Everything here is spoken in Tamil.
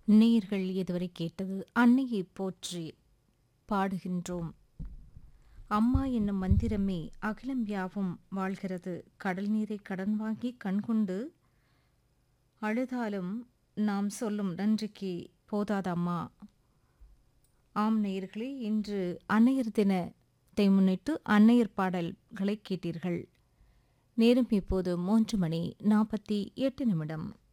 நேயர்கள் இதுவரை கேட்டது அன்னையை போற்றி பாடுகின்றோம். அம்மா என்னும் மந்திரமே அகிலம் யாவும் வாழ்கிறது. கடல் நீரை கடன் வாங்கி கண்கொண்டு அழுதாலும் நாம் சொல்லும் நன்றிக்கு போதாதம்மா. ஆம் நேயர்களே, இன்று அன்னையர் தினத்தை முன்னிட்டு அன்னையர் பாடல்களை கேட்டீர்கள். நேரம் இப்போது 3 மணி 48 நிமிடம்.